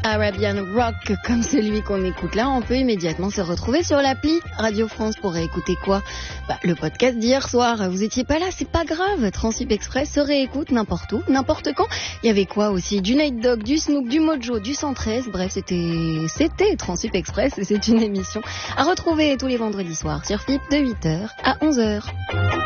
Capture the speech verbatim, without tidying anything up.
Arabian Rock comme celui qu'on écoute là, on peut immédiatement se retrouver sur l'appli Radio France pour réécouter quoi bah, le podcast d'hier soir. Vous étiez pas là, c'est pas grave. Transip Express se réécoute n'importe où, n'importe quand. Il y avait quoi aussi? Du Night Dog, du Snoop, du Mojo, du cent treize. Bref, c'était c'était Transip Express et c'est une émission à retrouver tous les vendredis soirs sur F I P de huit heures à onze heures.